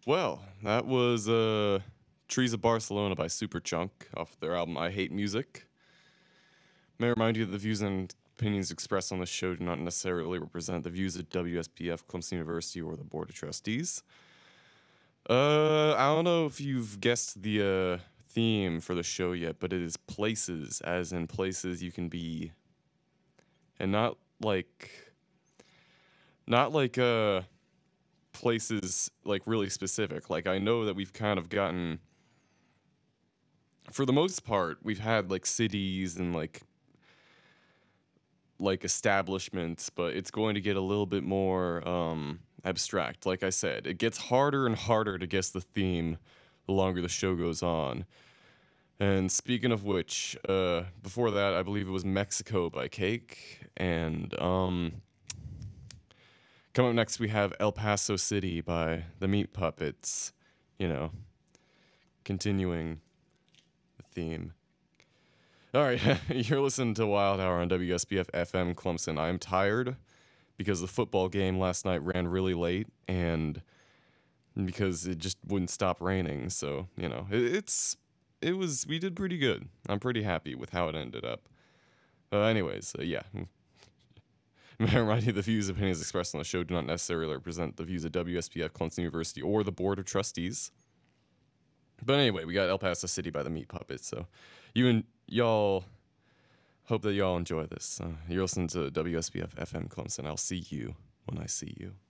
Well, that was Trees of Barcelona by Superchunk off their album I Hate Music. May I remind you that the views and opinions expressed on this show do not necessarily represent the views of WSPF, Clemson University, or the Board of Trustees. I don't know if you've guessed the theme for the show yet, but it is places, as in places you can be. And not like places like really specific. Like I know that we've kind of gotten, for the most part, we've had like cities and like establishments, but it's going to get a little bit more abstract. Like I said, it gets harder and harder to guess the theme the longer the show goes on. And speaking of which, before that, I believe it was Mexico by Cake. And coming up next, we have El Paso City by the Meat Puppets. You know, continuing the theme. All right, you're listening to Wild Hour on WSBF FM Clemson. I'm tired because the football game last night ran really late and because it just wouldn't stop raining. So, you know, we did pretty good. I'm pretty happy with how it ended up. Anyways, yeah. May I remind you, the views and opinions expressed on the show do not necessarily represent the views of WSPF, Clemson University, or the Board of Trustees. But anyway, we got El Paso City by the Meat Puppets. So y'all, hope that y'all enjoy this. You're listening to WSBF FM Clemson. I'll see you when I see you.